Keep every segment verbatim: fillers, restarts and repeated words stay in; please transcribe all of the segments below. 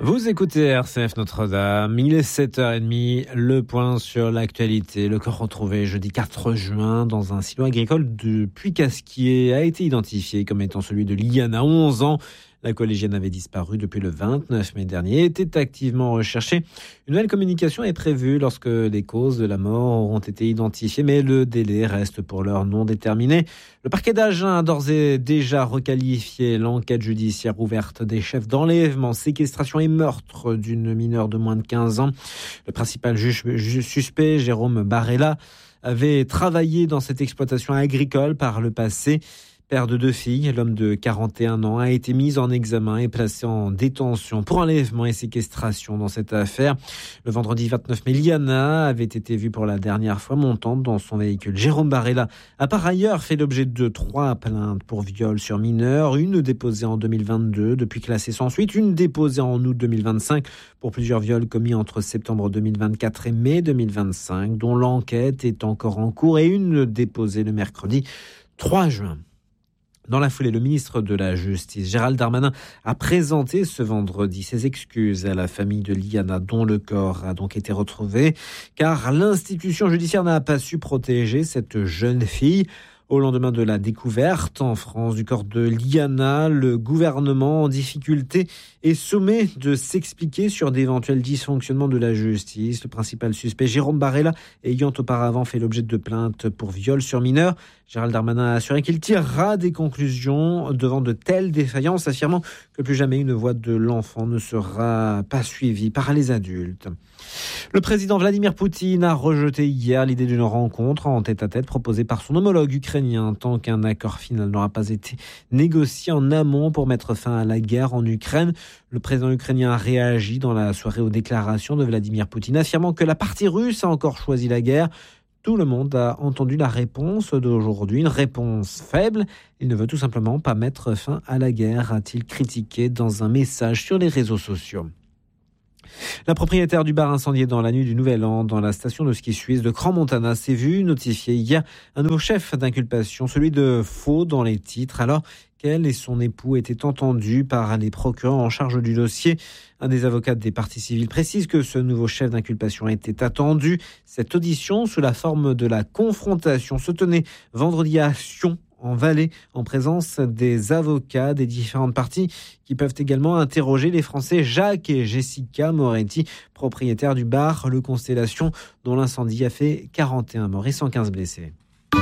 Vous écoutez R C F Notre-Dame, il est sept heures trente, le point sur l'actualité. Le corps retrouvé jeudi quatre juin dans un silo agricole de Puy-Casquier a été identifié comme étant celui de Liana, onze ans. La collégienne avait disparu depuis le vingt-neuf mai dernier et était activement recherchée. Une nouvelle communication est prévue lorsque les causes de la mort auront été identifiées, mais le délai reste pour l'heure non déterminé. Le parquet d'Agen a d'ores et déjà requalifié l'enquête judiciaire ouverte des chefs d'enlèvement, séquestration et meurtre d'une mineure de moins de quinze ans. Le principal juge, juge suspect, Jérôme Barella, avait travaillé dans cette exploitation agricole par le passé. Père de deux filles, l'homme de quarante et un ans a été mis en examen et placé en détention pour enlèvement et séquestration dans cette affaire. Le vendredi vingt-neuf mai, Liana avait été vue pour la dernière fois montante dans son véhicule. Jérôme Barella a par ailleurs fait l'objet de trois plaintes pour viol sur mineur, une déposée en deux mille vingt-deux, depuis classée sans suite, une déposée en août deux mille vingt-cinq pour plusieurs viols commis entre septembre deux mille vingt-quatre et mai deux mille vingt-cinq, dont l'enquête est encore en cours, et une déposée le mercredi trois juin. Dans la foulée, le ministre de la Justice, Gérald Darmanin, a présenté ce vendredi ses excuses à la famille de Liana, dont le corps a donc été retrouvé, car l'institution judiciaire n'a pas su protéger cette jeune fille. Au lendemain de la découverte en France du corps de Liana, le gouvernement en difficulté est sommé de s'expliquer sur d'éventuels dysfonctionnements de la justice. Le principal suspect, Jérôme Barella, ayant auparavant fait l'objet de plaintes pour viol sur mineur, Gérald Darmanin a assuré qu'il tirera des conclusions devant de telles défaillances, affirmant que plus jamais une voix de l'enfant ne sera pas suivie par les adultes. Le président Vladimir Poutine a rejeté hier l'idée d'une rencontre en tête-à-tête proposée par son homologue ukrainien tant qu'un accord final n'aura pas été négocié en amont pour mettre fin à la guerre en Ukraine. Le président ukrainien a réagi dans la soirée aux déclarations de Vladimir Poutine, affirmant que la partie russe a encore choisi la guerre. Tout le monde a entendu la réponse d'aujourd'hui, une réponse faible. Il ne veut tout simplement pas mettre fin à la guerre, a-t-il critiqué dans un message sur les réseaux sociaux. La propriétaire du bar incendié dans la nuit du Nouvel An dans la station de ski suisse de Crans-Montana s'est vue notifier hier un nouveau chef d'inculpation, celui de faux dans les titres, alors qu'elle et son époux étaient entendus par les procureurs en charge du dossier. Un des avocats des parties civiles précise que ce nouveau chef d'inculpation était attendu. Cette audition, sous la forme de la confrontation, se tenait vendredi à Sion, en Valais, en présence des avocats des différentes parties qui peuvent également interroger les Français Jacques et Jessica Moretti, propriétaires du bar Le Constellation, dont l'incendie a fait quarante et un morts et cent quinze blessés.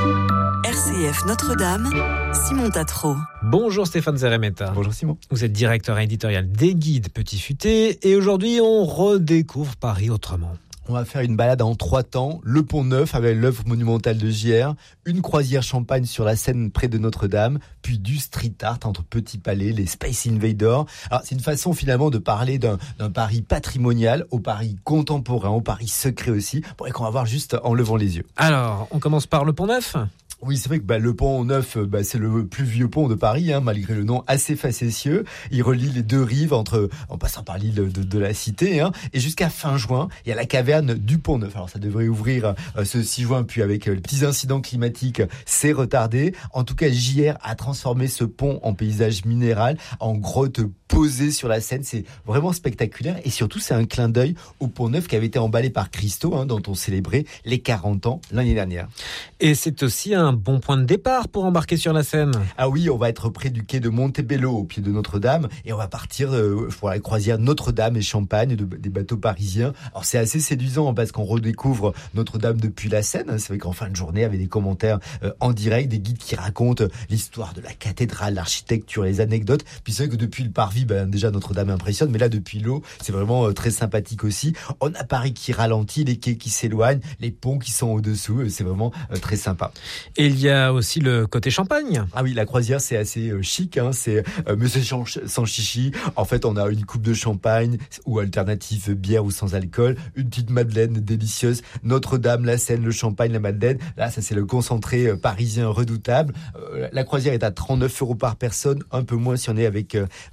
R C F Notre-Dame, Simon Tatro. Bonjour Stéphane Zeremeta. Bonjour Simon. Vous êtes directeur éditorial des Guides Petit Futé et aujourd'hui on redécouvre Paris autrement. On va faire une balade en trois temps, le Pont Neuf avec l'œuvre monumentale de J R, une croisière champagne sur la Seine près de Notre-Dame, puis du street art entre Petit Palais, les Space Invaders. Alors c'est une façon finalement de parler d'un, d'un Paris patrimonial au Paris contemporain, au Paris secret aussi, et qu'on va voir juste en levant les yeux. Alors, on commence par le Pont Neuf ? Oui, c'est vrai que bah, le pont Neuf, bah, c'est le plus vieux pont de Paris, hein, malgré le nom assez facétieux. Il relie les deux rives, entre, en passant par l'île de, de, de la Cité, hein, et jusqu'à fin juin, il y a la caverne du Pont Neuf. Alors ça devrait ouvrir euh, ce six juin, puis avec euh, les petits incidents climatiques, c'est retardé. En tout cas, J R a transformé ce pont en paysage minéral, en grotte posée sur la Seine. C'est vraiment spectaculaire, et surtout c'est un clin d'œil au Pont Neuf qui avait été emballé par Christo, hein, dont on célébrait les quarante ans l'année dernière. Et c'est aussi un bon point de départ pour embarquer sur la Seine. Ah oui, on va être près du quai de Montebello, au pied de Notre-Dame, et on va partir euh, pour la croisière Notre-Dame et Champagne de, des bateaux parisiens. Alors c'est assez séduisant parce qu'on redécouvre Notre-Dame depuis la Seine. C'est vrai qu'en fin de journée, avec des commentaires euh, en direct, des guides qui racontent l'histoire de la cathédrale, l'architecture, les anecdotes. Puis c'est vrai que depuis le parvis, ben, déjà Notre-Dame impressionne, mais là depuis l'eau, c'est vraiment euh, très sympathique aussi. On a Paris qui ralentit, les quais qui s'éloignent, les ponts qui sont au-dessous. C'est vraiment euh, très sympa. Et il y a aussi le côté champagne. Ah oui, la croisière, c'est assez euh, chic, hein, c'est euh, monsieur sans chichi. En fait, on a une coupe de champagne ou alternative bière ou sans alcool, une petite madeleine délicieuse, Notre-Dame, la Seine, le champagne, la madeleine. Là, ça c'est le concentré euh, parisien redoutable. Euh, la croisière est à trente-neuf euros par personne, un peu moins si on est avec euh, des enfants.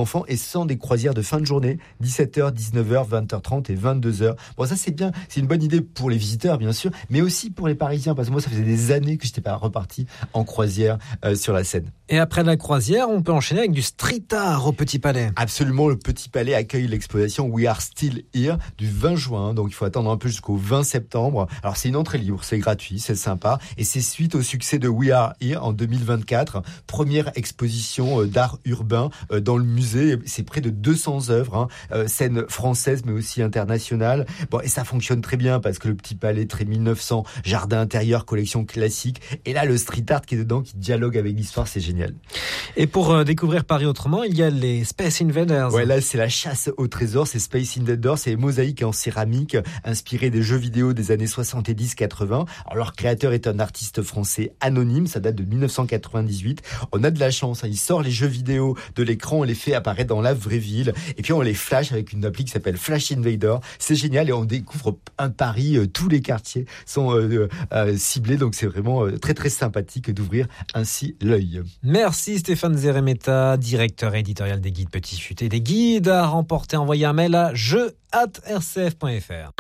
enfants, et ce sont des croisières de fin de journée, dix-sept heures, dix-neuf heures, vingt heures trente et vingt-deux heures. Bon, ça c'est bien, c'est une bonne idée pour les visiteurs bien sûr, mais aussi pour les Parisiens, parce que moi ça faisait des années que j'étais pas reparti en croisière euh, sur la Seine. Et après la croisière, on peut enchaîner avec du street art au Petit Palais. Absolument, le Petit Palais accueille l'exposition We Are Still Here du vingt juin, donc il faut attendre un peu jusqu'au vingt septembre. Alors c'est une entrée libre, c'est gratuit, c'est sympa, et c'est suite au succès de We Are Here en deux mille vingt-quatre, première exposition d'art urbain dans le musée. C'est près de deux cents œuvres, hein, scènes françaises mais aussi internationales. Bon, et ça fonctionne très bien parce que le Petit Palais très mille neuf cents, jardin intérieur, collection classique, et là le street art qui est dedans, qui dialogue avec l'histoire, c'est génial. Et pour euh, découvrir Paris autrement, il y a les Space Invaders. Ouais, là c'est la chasse au trésor, c'est Space Invaders, c'est des mosaïques en céramique inspirées des jeux vidéo des années soixante-dix quatre-vingts. Alors leur créateur est un artiste français anonyme, ça date de mille neuf cent quatre-vingt-dix-huit. On a de la chance, hein. Il sort les jeux vidéo de l'écran, on les fait apparaître dans la vraie ville, et puis on les flash avec une appli qui s'appelle Flash Invader. C'est génial, et on découvre un Paris, euh, tous les quartiers sont euh, euh, ciblés, donc c'est vraiment euh, très très sympathique d'ouvrir ainsi l'œil. Merci Stéphane Zeremeta, directeur éditorial des Guides Petit Futé. Des guides à remporter, envoyez un mail à jeu arobase r c f point f r.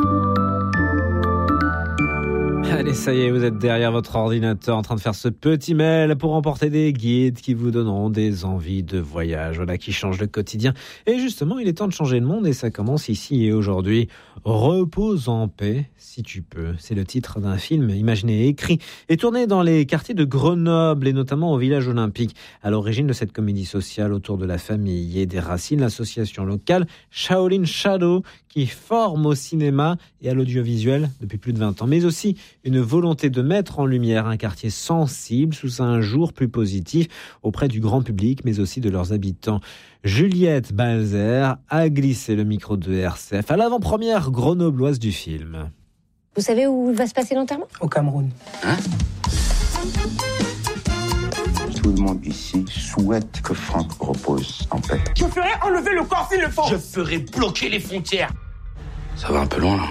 Allez, ça y est, vous êtes derrière votre ordinateur en train de faire ce petit mail pour remporter des guides qui vous donneront des envies de voyage, voilà, qui changent le quotidien. Et justement, il est temps de changer le monde, et ça commence ici et aujourd'hui. Repose en paix, si tu peux. C'est le titre d'un film imaginé, écrit et tourné dans les quartiers de Grenoble, et notamment au village olympique. À l'origine de cette comédie sociale autour de la famille et des racines, l'association locale Shaolin Shadow, qui forme au cinéma et à l'audiovisuel depuis plus de vingt ans, mais aussi une volonté de mettre en lumière un quartier sensible sous un jour plus positif auprès du grand public, mais aussi de leurs habitants. Juliette Balzer a glissé le micro de R C F à l'avant-première grenobloise du film. Vous savez où va se passer l'enterrement ? Au Cameroun. Hein ? Tout le monde ici souhaite que Franck repose en paix. Je ferai enlever le corps s'il le faut. Je ferai bloquer les frontières. Ça va un peu loin, là.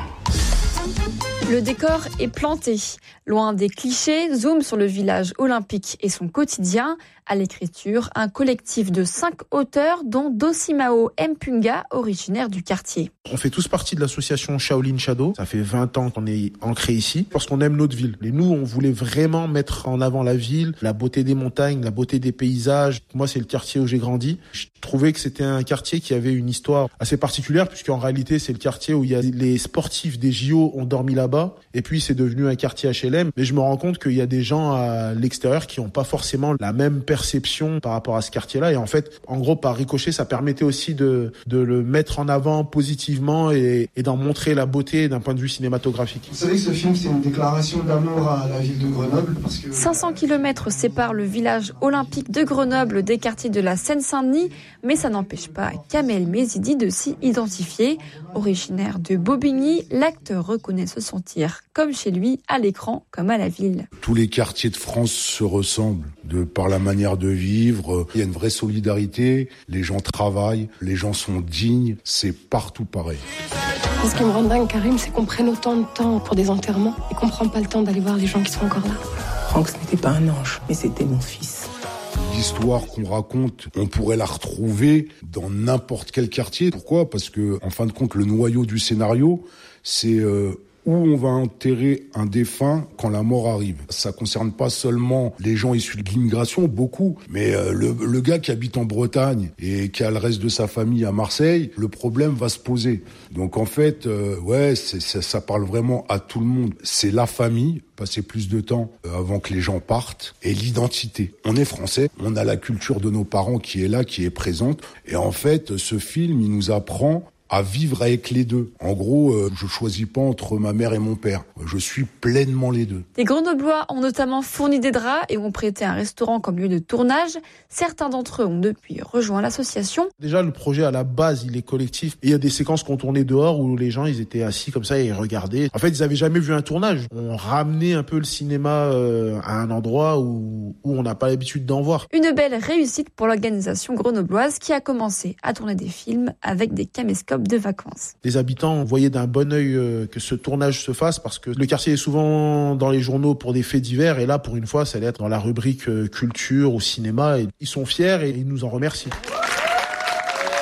Le décor est planté. Loin des clichés, zoom sur le village olympique et son quotidien. À l'écriture, un collectif de cinq auteurs, dont Dosimao Mpunga, originaire du quartier. On fait tous partie de l'association Shaolin Shadow. Ça fait vingt ans qu'on est ancré ici, parce qu'on aime notre ville. Et nous, on voulait vraiment mettre en avant la ville, la beauté des montagnes, la beauté des paysages. Moi, c'est le quartier où j'ai grandi. Je trouvais que c'était un quartier qui avait une histoire assez particulière, puisqu'en réalité, c'est le quartier où il y a les sportifs des J O ont dormi là-bas. Et puis, c'est devenu un quartier H L M. Mais je me rends compte qu'il y a des gens à l'extérieur qui n'ont pas forcément la même perception par rapport à ce quartier-là. Et en fait, en gros, par ricochet, ça permettait aussi de, de le mettre en avant positivement et, et d'en montrer la beauté d'un point de vue cinématographique. Vous savez que ce film, c'est une déclaration d'amour à la ville de Grenoble parce que... cinq cents kilomètres séparent le village olympique de Grenoble des quartiers de la Seine-Saint-Denis, mais ça n'empêche pas Kamel Mézidi de s'y identifier. Originaire de Bobigny, l'acteur reconnaît se sentir comme chez lui, à l'écran comme à la ville. Tous les quartiers de France se ressemblent de par la manière de vivre. Il y a une vraie solidarité, les gens travaillent, les gens sont dignes, c'est partout pareil. Ce qui me rend dingue, Karim, c'est qu'on prenne autant de temps pour des enterrements et qu'on prend pas le temps d'aller voir les gens qui sont encore là. Franck, ce n'était pas un ange, mais c'était mon fils. L'histoire qu'on raconte, on pourrait la retrouver dans n'importe quel quartier. Pourquoi ? Parce que, en fin de compte, le noyau du scénario, c'est euh, où on va enterrer un défunt quand la mort arrive. Ça concerne pas seulement les gens issus de l'immigration, beaucoup, mais euh, le, le gars qui habite en Bretagne et qui a le reste de sa famille à Marseille, le problème va se poser. Donc en fait, euh, ouais, c'est, ça, ça parle vraiment à tout le monde. C'est la famille, passer plus de temps avant que les gens partent, et l'identité. On est français, on a la culture de nos parents qui est là, qui est présente, et en fait, ce film, il nous apprend à vivre avec les deux. En gros, euh, je choisis pas entre ma mère et mon père. Je suis pleinement les deux. Les Grenoblois ont notamment fourni des draps et ont prêté un restaurant comme lieu de tournage. Certains d'entre eux ont depuis rejoint l'association. Déjà, le projet à la base, il est collectif. Et il y a des séquences qu'on tournait dehors où les gens, ils étaient assis comme ça et ils regardaient. En fait, ils avaient jamais vu un tournage. On ramenait un peu le cinéma euh, à un endroit où, où on n'a pas l'habitude d'en voir. Une belle réussite pour l'organisation grenobloise qui a commencé à tourner des films avec des caméscopes de vacances. Les habitants voyaient d'un bon œil euh, que ce tournage se fasse parce que le quartier est souvent dans les journaux pour des faits divers et là, pour une fois, ça allait être dans la rubrique euh, culture ou cinéma. Et ils sont fiers et ils nous en remercient.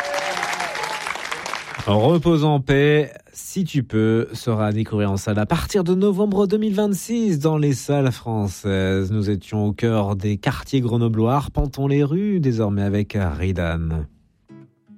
Repose en paix, si tu peux, sera à découvrir en salle à partir de novembre deux mille vingt-six dans les salles françaises. Nous étions au cœur des quartiers grenoblois, arpentons les rues désormais avec Ridan.